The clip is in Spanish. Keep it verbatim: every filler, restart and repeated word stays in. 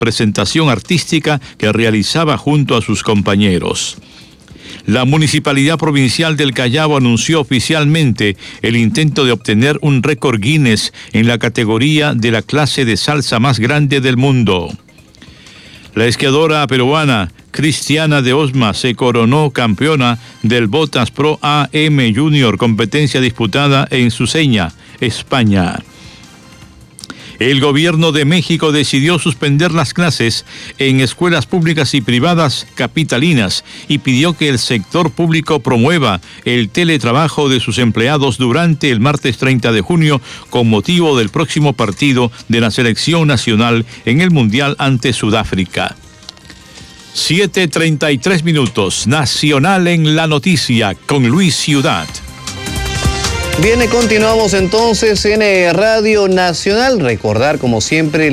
presentación artística que realizaba junto a sus compañeros. La Municipalidad Provincial del Callao anunció oficialmente el intento de obtener un récord Guinness en la categoría de la clase de salsa más grande del mundo. La esquiadora peruana Cristiana de Osma se coronó campeona del Botas Pro A M Junior, competencia disputada en Suceña, España. El gobierno de México decidió suspender las clases en escuelas públicas y privadas capitalinas y pidió que el sector público promueva el teletrabajo de sus empleados durante el martes treinta de junio con motivo del próximo partido de la selección nacional en el Mundial ante Sudáfrica. siete treinta y tres minutos, Nacional en la noticia con Luis Ciudad. Bien, continuamos entonces en Radio Nacional. Recordar, como siempre,